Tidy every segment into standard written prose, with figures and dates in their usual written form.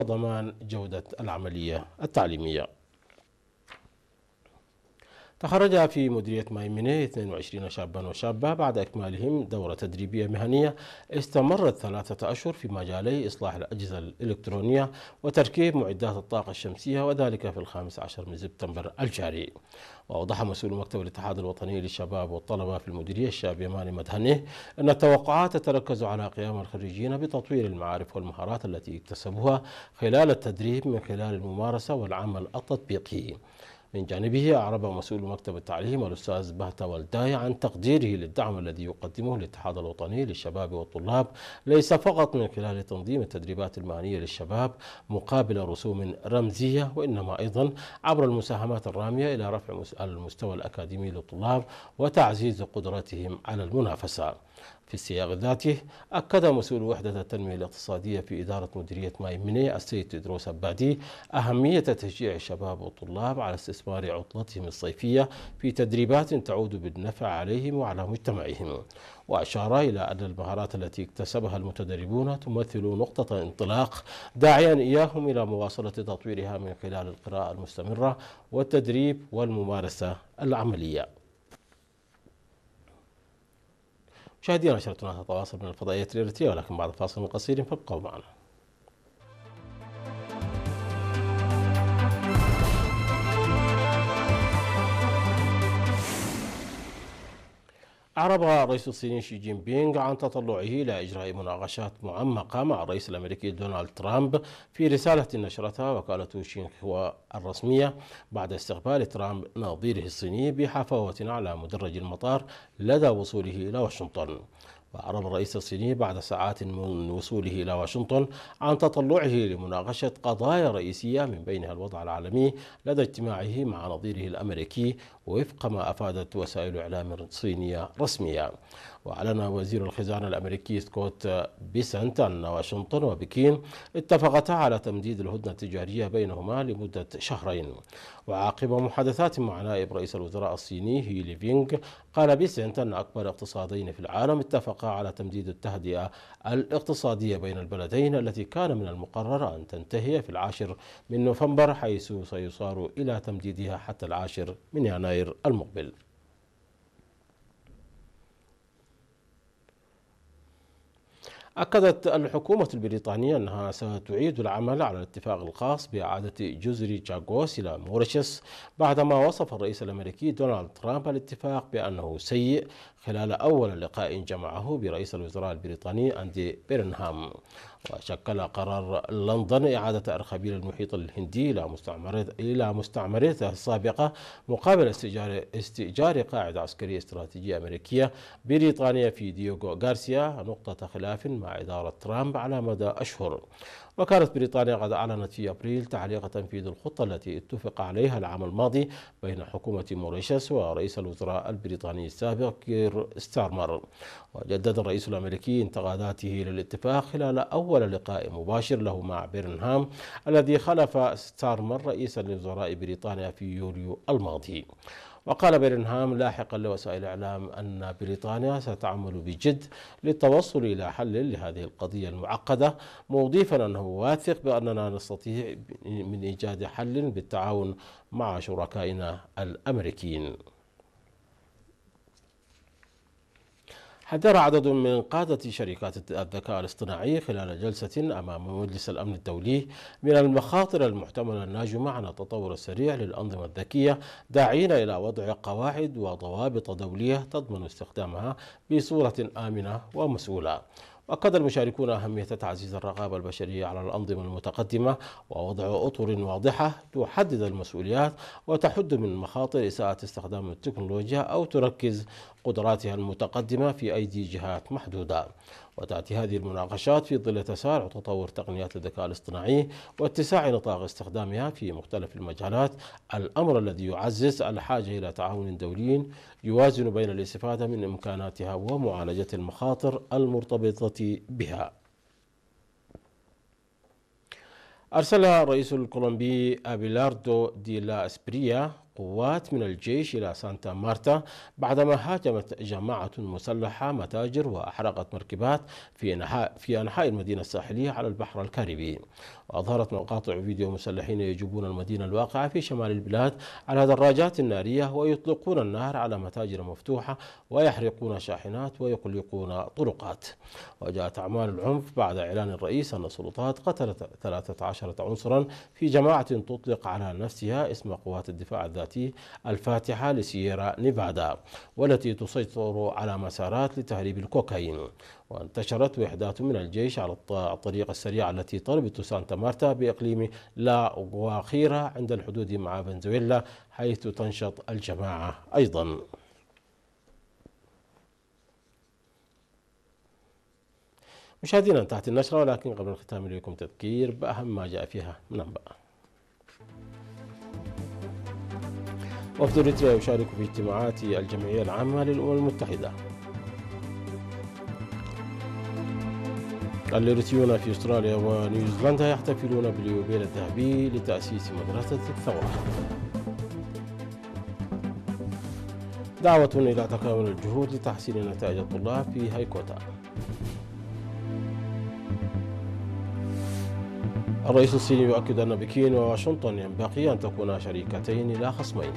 وضمان جودة العملية التعليمية. تخرج في مديرية مايمنة 22 شابا وشابة بعد إكمالهم دورة تدريبية مهنية استمرت 3 أشهر في مجالي إصلاح الأجهزة الإلكترونية وتركيب معدات الطاقة الشمسية، وذلك في 15 من سبتمبر الجاري. وأوضح مسؤول مكتب الاتحاد الوطني للشباب والطلبة في المديرية الشاب يماني مدهنه أن التوقعات تتركز على قيام الخريجين بتطوير المعارف والمهارات التي اكتسبوها خلال التدريب من خلال الممارسة والعمل التطبيقي. من جانبه أعرب مسؤول مكتب التعليم الأستاذ بهتا والداي عن تقديره للدعم الذي يقدمه الاتحاد الوطني للشباب والطلاب، ليس فقط من خلال تنظيم التدريبات المهنية للشباب مقابل رسوم رمزية، وإنما أيضا عبر المساهمات الرامية إلى رفع المستوى الأكاديمي للطلاب وتعزيز قدرتهم على المنافسة. في السياق ذاته أكد مسؤول وحدة التنمية الاقتصادية في إدارة مديرية مايمنة السيد تدروس البادي أهمية تشجيع الشباب والطلاب على استثمار عطلتهم الصيفية في تدريبات تعود بالنفع عليهم وعلى مجتمعهم، وأشار إلى أن المهارات التي اكتسبها المتدربون تمثل نقطة انطلاق، داعيا إياهم إلى مواصلة تطويرها من خلال القراءة المستمرة والتدريب والممارسة العملية. مشاهدينا، نشرتنا تتواصل من الفضائية الرياضية، ولكن بعد فاصل قصير فابقوا معنا. أعرب الرئيس الصيني شي جين بينغ عن تطلعه إلى إجراء مناقشات معمقة مع الرئيس الأمريكي دونالد ترامب في رسالة نشرتها وكالة شينخوا الرسمية بعد استقبال ترامب نظيره الصيني بحفاوة على مدرج المطار لدى وصوله إلى واشنطن. وأعرب الرئيس الصيني بعد ساعات من وصوله إلى واشنطن عن تطلعه لمناقشة قضايا رئيسية من بينها الوضع العالمي لدى اجتماعه مع نظيره الأمريكي، وفق ما أفادت وسائل إعلام صينية رسمية. وأعلن وزير الخزانة الأمريكي سكوت بيسنت أن واشنطن وبكين اتفقتا على تمديد الهدنة التجارية بينهما لمدة شهرين. وعقب محادثات مع نائب رئيس الوزراء الصيني هي ليفينغ، قال بيسنت أن أكبر اقتصادين في العالم اتفقا على تمديد التهدئة الاقتصادية بين البلدين التي كان من المقرر أن تنتهي في 10 من نوفمبر، حيث سيصار إلى تمديدها حتى 10 من يناير المقبل. أكدت الحكومة البريطانية أنها ستعيد العمل على الاتفاق الخاص بإعادة جزر تشاغوس إلى موريشيوس، بعدما وصف الرئيس الأمريكي دونالد ترامب الاتفاق بأنه سيء خلال أول لقاء جمعه برئيس الوزراء البريطاني أندي بيرنهام. وشكل قرار لندن إعادة أرخبيل المحيط الهندي إلى مستعمرته السابقة مقابل استئجار قاعدة عسكرية استراتيجية أمريكية بريطانية في ديوغو غارسيا، نقطة خلاف مع إدارة ترامب على مدى أشهر. وكانت بريطانيا قد أعلنت في أبريل تعليق تنفيذ الخطة التي اتفق عليها العام الماضي بين حكومة موريشيوس ورئيس الوزراء البريطاني السابق كير ستارمر. وجدد الرئيس الأمريكي انتقاداته للاتفاق خلال أول لقاء مباشر له مع بيرنهام الذي خلف ستارمر رئيسا لوزراء بريطانيا في يوليو الماضي. وقال بيرنهام لاحقا لوسائل الإعلام أن بريطانيا ستعمل بجد للتوصل إلى حل لهذه القضية المعقدة، مضيفا أنه واثق بأننا نستطيع من إيجاد حل بالتعاون مع شركائنا الأمريكيين. حذر عدد من قادة شركات الذكاء الاصطناعي خلال جلسة أمام مجلس الأمن الدولي من المخاطر المحتملة الناجمة عن التطور السريع للأنظمة الذكية، داعين إلى وضع قواعد وضوابط دولية تضمن استخدامها بصورة آمنة ومسؤولة. وأكد المشاركون أهمية تعزيز الرقابة البشرية على الأنظمة المتقدمة ووضع أطر واضحة تحدد المسؤوليات وتحد من مخاطر إساءة استخدام التكنولوجيا أو تركز قدراتها المتقدمة في أيدي جهات محدودة. وتأتي هذه المناقشات في ظل تسارع تطور تقنيات الذكاء الاصطناعي واتساع نطاق استخدامها في مختلف المجالات، الأمر الذي يعزز الحاجة إلى تعاون دولي يوازن بين الاستفادة من إمكاناتها ومعالجة المخاطر المرتبطة بها. أرسل الرئيس الكولومبي أبيلاردو دي لا إسبريا قوات من الجيش إلى سانتا مارتا بعدما هاجمت جماعة مسلحة متاجر وأحرقت مركبات في أنحاء المدينة الساحلية على البحر الكاريبي. وأظهرت مقاطع فيديو مسلحين يجوبون المدينة الواقعة في شمال البلاد على دراجات نارية ويطلقون النار على متاجر مفتوحة ويحرقون شاحنات ويغلقون طرقات. وجاءت أعمال العنف بعد إعلان الرئيس أن السلطات قتلت 13 عنصرا في جماعة تطلق على نفسها اسم قوات الدفاع الذاتي الفاتحة لسييرا نيفادا، والتي تسيطر على مسارات لتهريب الكوكايين. وانتشرت وحدات من الجيش على الطريق السريع التي تربط سانتا مارتا بإقليم لا غواخيرا عند الحدود مع فنزويلا، حيث تنشط الجماعة أيضا. مشاهدينا، انتهت النشرة، ولكن قبل الختام إليكم تذكير بأهم ما جاء فيها من أنباء. وفد إريتريا يشارك في اجتماعات الجمعية العامة للأمم المتحدة. الإريتريون في أستراليا ونيوزيلندا يحتفلون باليوبيل الذهبي لتأسيس مدرسة الثورة. دعوة إلى تكامل الجهود لتحسين نتائج الطلاب في هايكوتا. الرئيس الصيني يؤكد أن بكين وواشنطن ينبغي أن تكونا شريكتين لا خصمين.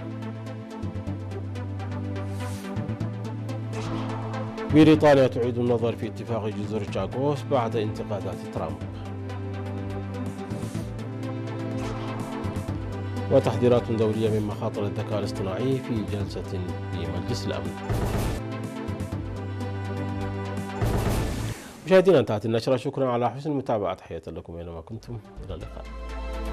بريطانيا تعيد النظر في اتفاق جزر جاكوس بعد انتقادات ترامب. وتحذيرات دولية من مخاطر الذكاء الاصطناعي في جلسة في مجلس الأمن. مشاهدينا، انتهت النشرة، شكرا على حسن المتابعة، تحية لكم أينما كنتم، إلى اللقاء.